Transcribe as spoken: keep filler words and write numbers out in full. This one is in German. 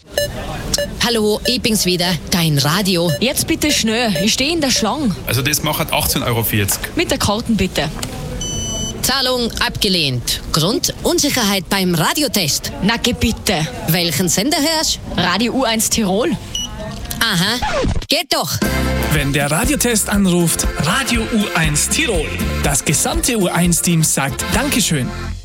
Hallo, ich bin's wieder, dein Radio. Jetzt bitte schnell, ich stehe in der Schlange. Also das macht achtzehn Euro vierzig. Mit der Karten bitte. Zahlung abgelehnt. Grund: Unsicherheit beim Radiotest. Na geh bitte. Welchen Sender hörst? Radio U eins Tirol. Aha, geht doch. Wenn der Radiotest anruft, Radio U eins Tirol. Das gesamte U eins Team sagt Dankeschön.